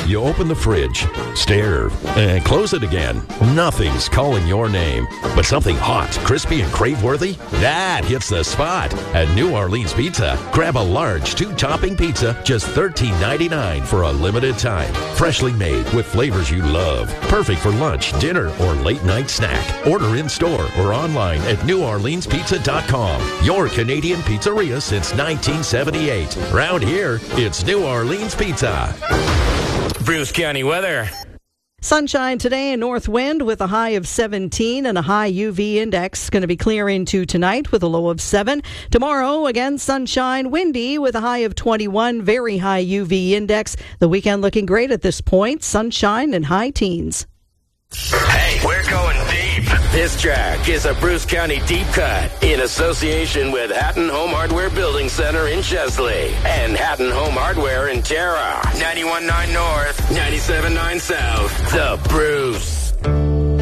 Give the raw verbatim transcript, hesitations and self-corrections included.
You open the fridge, stare, and close it again. Nothing's calling your name, but something hot, crispy, and crave-worthy? That hits the spot. At New Orleans Pizza, grab a large two-topping pizza, just thirteen ninety-nine for a limited time. Freshly made with flavors you love. Perfect for lunch, dinner, or late-night snack. Order in-store or online at new orleans pizza dot com. Your Canadian pizzeria since nineteen seventy-eight. Around here, it's New Orleans Pizza. Bruce County weather. Sunshine today and north wind with a high of seventeen and a high U V index. Going to be clear into tonight with a low of seven. Tomorrow, again, sunshine, windy with a high of twenty-one, very high U V index. The weekend looking great at this point. Sunshine and high teens. Hey, we're going deep. This track is a Bruce County deep cut in association with Hatton Home Hardware Building Center in Chesley and Hatton Home Hardware in Tara. ninety-one point nine North, ninety-seven point nine South. The Bruce.